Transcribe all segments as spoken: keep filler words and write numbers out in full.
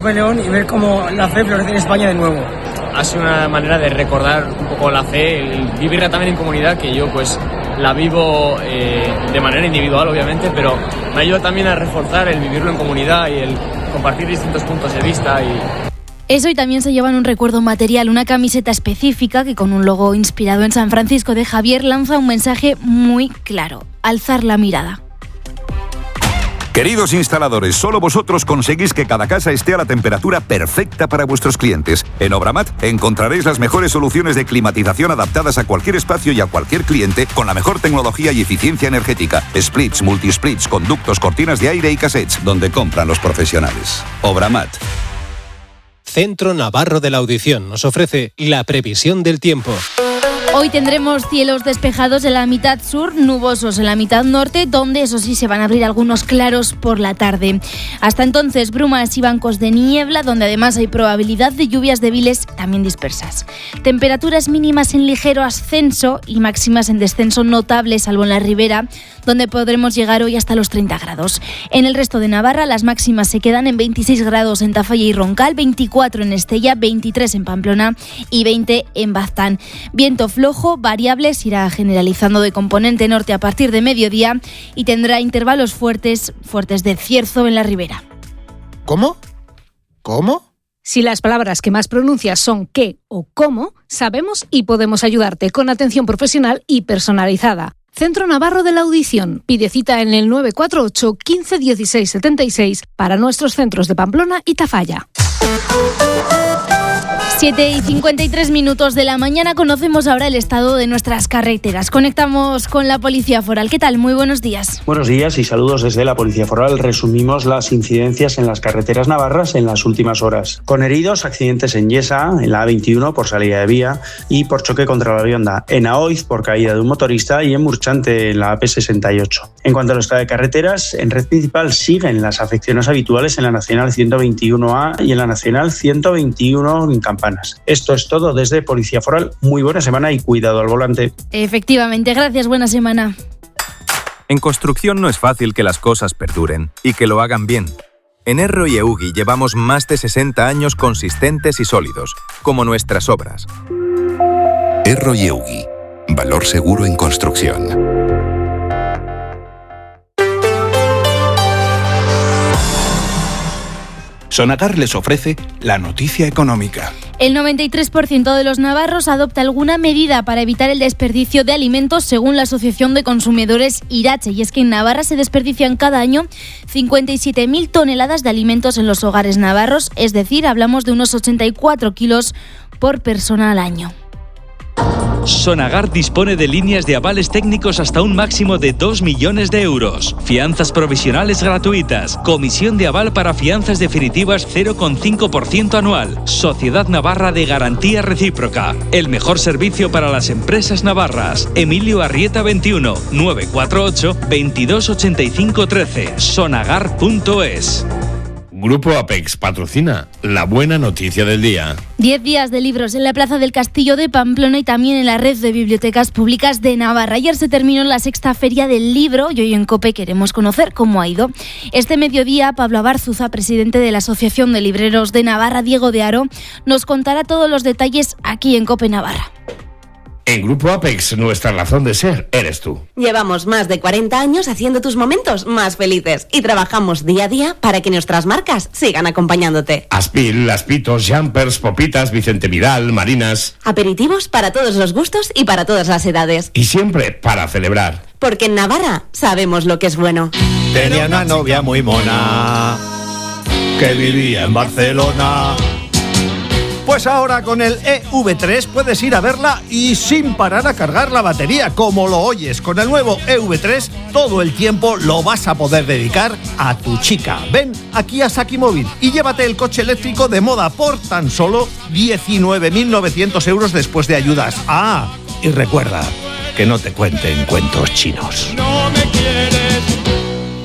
León y ver cómo la fe florece en España de nuevo. Ha sido una manera de recordar un poco la fe, el vivirla también en comunidad, que yo pues la vivo eh, de manera individual obviamente, pero me ayuda también a reforzar el vivirlo en comunidad y el compartir distintos puntos de vista. Y Eso, y también se llevan un recuerdo material, una camiseta específica que con un logo inspirado en San Francisco de Javier lanza un mensaje muy claro: alzar la mirada. Queridos instaladores, solo vosotros conseguís que cada casa esté a la temperatura perfecta para vuestros clientes. En Obramat encontraréis las mejores soluciones de climatización adaptadas a cualquier espacio y a cualquier cliente, con la mejor tecnología y eficiencia energética. Splits, multisplits, conductos, cortinas de aire y cassettes, donde compran los profesionales. Obramat. Centro Navarro de la Audición nos ofrece la previsión del tiempo. Hoy tendremos cielos despejados en la mitad sur, nubosos en la mitad norte, donde eso sí se van a abrir algunos claros por la tarde. Hasta entonces, brumas y bancos de niebla, donde además hay probabilidad de lluvias débiles también dispersas. Temperaturas mínimas en ligero ascenso y máximas en descenso notable, salvo en la ribera, donde podremos llegar hoy hasta los treinta grados. En el resto de Navarra, las máximas se quedan en veintiséis grados en Tafalla y Roncal, veinticuatro en Estella, veintitrés en Pamplona y veinte en Baztán. Viento flojo, variable, se irá generalizando de componente norte a partir de mediodía y tendrá intervalos fuertes, fuertes de cierzo en la ribera. ¿Cómo? ¿Cómo? Si las palabras que más pronuncias son qué o cómo, sabemos y podemos ayudarte con atención profesional y personalizada. Centro Navarro de la Audición. Pide cita en el nueve cuatro ocho, quince, dieciséis, setenta y seis para nuestros centros de Pamplona y Tafalla. siete y cincuenta y tres minutos de la mañana, conocemos ahora el estado de nuestras carreteras. Conectamos con la Policía Foral. ¿Qué tal? Muy buenos días. Buenos días y saludos desde la Policía Foral. Resumimos las incidencias en las carreteras navarras en las últimas horas. Con heridos, accidentes en Yesa, en la A veintiuno por salida de vía y por choque contra la Rionda, en Aoiz por caída de un motorista y en Murchante en la A P sesenta y ocho. En cuanto al estado de carreteras, en red principal siguen las afecciones habituales en la Nacional ciento veintiuno A y en la Nacional ciento veintiuno en Campanas. Esto es todo desde Policía Foral. Muy buena semana y cuidado al volante. Efectivamente, gracias, buena semana. En construcción no es fácil que las cosas perduren y que lo hagan bien. En Erro y Eugui llevamos más de sesenta años consistentes y sólidos, como nuestras obras. Erro y Eugui, valor seguro en construcción. Sonagar les ofrece la noticia económica. El noventa y tres por ciento de los navarros adopta alguna medida para evitar el desperdicio de alimentos, según la Asociación de Consumidores Irache. Y es que en Navarra se desperdician cada año cincuenta y siete mil toneladas de alimentos en los hogares navarros, es decir, hablamos de unos ochenta y cuatro kilos por persona al año. Sonagar dispone de líneas de avales técnicos hasta un máximo de dos millones de euros. Fianzas provisionales gratuitas. Comisión de aval para fianzas definitivas cero coma cinco por ciento anual. Sociedad Navarra de Garantía Recíproca. El mejor servicio para las empresas navarras. Emilio Arrieta veintiuno, nueve cuatro ocho, veintidós ochenta y cinco trece. sonagar punto es. Grupo Apex patrocina la buena noticia del día. Diez días de libros en la Plaza del Castillo de Pamplona y también en la red de bibliotecas públicas de Navarra. Ayer se terminó la sexta Feria del Libro y hoy en COPE queremos conocer cómo ha ido. Este mediodía, Pablo Abarzuza, presidente de la Asociación de Libreros de Navarra, Diego de Haro, nos contará todos los detalles aquí en COPE Navarra. En Grupo Apex, nuestra razón de ser eres tú. Llevamos más de cuarenta años haciendo tus momentos más felices y trabajamos día a día para que nuestras marcas sigan acompañándote. Aspil, Aspitos, Jumpers, Popitas, Vicente Vidal, Marinas. Aperitivos para todos los gustos y para todas las edades. Y siempre para celebrar. Porque en Navarra sabemos lo que es bueno. Tenía una novia muy mona que vivía en Barcelona. Pues ahora con el E V tres puedes ir a verla y sin parar a cargar la batería, como lo oyes. Con el nuevo E V tres todo el tiempo lo vas a poder dedicar a tu chica. Ven aquí a Saki Móvil y llévate el coche eléctrico de moda por tan solo diecinueve mil novecientos euros después de ayudas. Ah, y recuerda que no te cuenten cuentos chinos. No me quieres.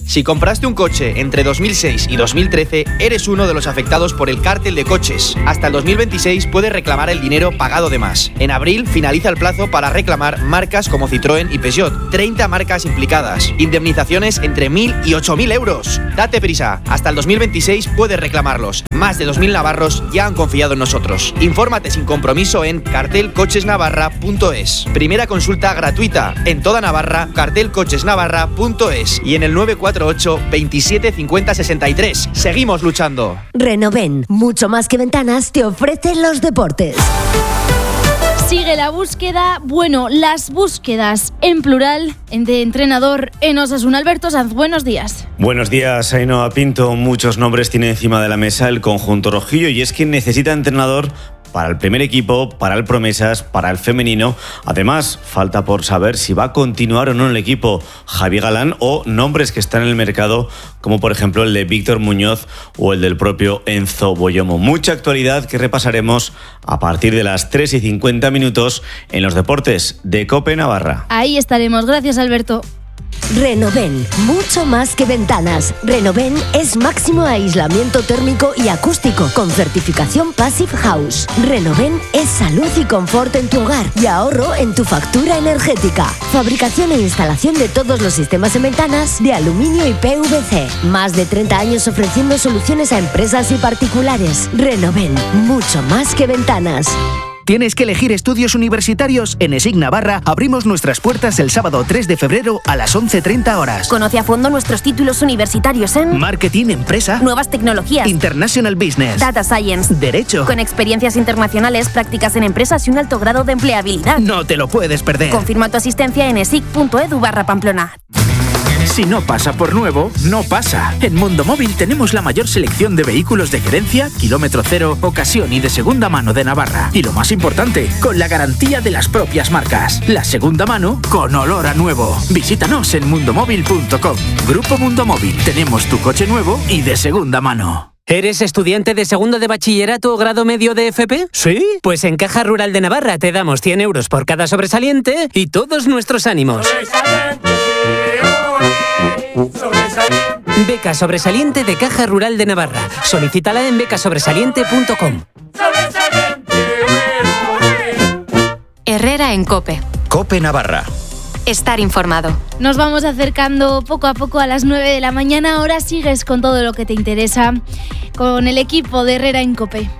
Si compraste un coche entre dos mil seis y dos mil trece, eres uno de los afectados por el cártel de coches. Hasta el dos mil veintiséis puedes reclamar el dinero pagado de más. En abril finaliza el plazo para reclamar marcas como Citroën y Peugeot. treinta marcas implicadas. Indemnizaciones entre mil y ocho mil euros. Date prisa. Hasta el dos mil veintiséis puedes reclamarlos. Más de dos mil navarros ya han confiado en nosotros. Infórmate sin compromiso en cartel coches navarra punto es. Primera consulta gratuita. En toda Navarra, cartel coches navarra punto es. Y en el nueve cuatro ocho, veintisiete, cincuenta, sesenta y tres. Seguimos luchando. Renoven, mucho más que ventanas, te ofrece los deportes. Sigue la búsqueda, bueno, las búsquedas en plural de entrenador en Osasuna. Alberto Sanz, buenos días. Buenos días, Ainhoa Pinto. Muchos nombres tiene encima de la mesa el conjunto rojillo y es que necesita entrenador para el primer equipo, para el Promesas, para el femenino. Además, falta por saber si va a continuar o no en el equipo Javi Galán o nombres que están en el mercado, como por ejemplo el de Víctor Muñoz o el del propio Enzo Boyomo. Mucha actualidad que repasaremos a partir de las tres y cincuenta minutos en los deportes de COPE Navarra. Ahí estaremos. Gracias, Alberto. Renoven, mucho más que ventanas. Renoven es máximo aislamiento térmico y acústico con certificación Passive House. Renoven es salud y confort en tu hogar y ahorro en tu factura energética. Fabricación e instalación de todos los sistemas en ventanas de aluminio y P V C. Más de treinta años ofreciendo soluciones a empresas y particulares. Renoven, mucho más que ventanas. ¿Tienes que elegir estudios universitarios? En ESIC Navarra abrimos nuestras puertas el sábado tres de febrero a las once treinta horas. Conoce a fondo nuestros títulos universitarios en Marketing, Empresa, Nuevas Tecnologías, International Business, Data Science, Derecho, con experiencias internacionales, prácticas en empresas y un alto grado de empleabilidad. No te lo puedes perder. Confirma tu asistencia en esic.edu barra Pamplona. Si no pasa por nuevo, no pasa. En Mundo Móvil tenemos la mayor selección de vehículos de gerencia, kilómetro cero, ocasión y de segunda mano de Navarra. Y lo más importante, con la garantía de las propias marcas. La segunda mano con olor a nuevo. Visítanos en mundomóvil punto com. Grupo Mundo Móvil. Tenemos tu coche nuevo y de segunda mano. ¿Eres estudiante de segundo de bachillerato o grado medio de F P? ¿Sí? Pues en Caja Rural de Navarra te damos cien euros por cada sobresaliente y todos nuestros ánimos. Beca sobresaliente de Caja Rural de Navarra. Solicítala en beca sobresaliente punto com. Herrera en COPE. COPE Navarra. Estar informado. Nos vamos acercando poco a poco a las nueve de la mañana. Ahora sigues con todo lo que te interesa con el equipo de Herrera en COPE.